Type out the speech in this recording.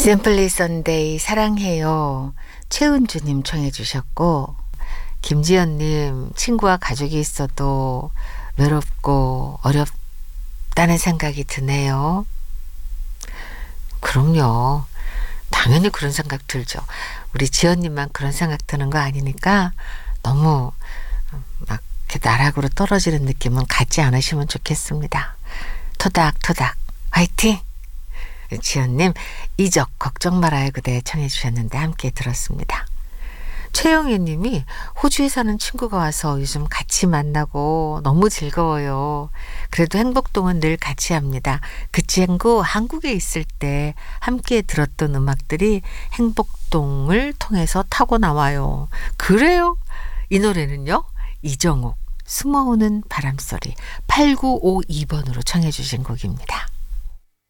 심플리 선데이 사랑해요. 최은주님 청해 주셨고, 김지연님, 친구와 가족이 있어도 외롭고 어렵다는 생각이 드네요. 그럼요. 당연히 그런 생각 들죠. 우리 지연님만 그런 생각 드는 거 아니니까 너무 막 이렇게 나락으로 떨어지는 느낌은 갖지 않으시면 좋겠습니다. 토닥토닥 화이팅! 지연님, 이적 걱정 말아요 그대 청해 주셨는데 함께 들었습니다. 최영애 님이 호주에 사는 친구가 와서 요즘 같이 만나고 너무 즐거워요. 그래도 행복동은 늘 같이 합니다. 그 친구 한국에 있을 때 함께 들었던 음악들이 행복동을 통해서 타고 나와요. 그래요? 이 노래는요? 이정옥 숨어오는 바람소리 8952번으로 청해 주신 곡입니다.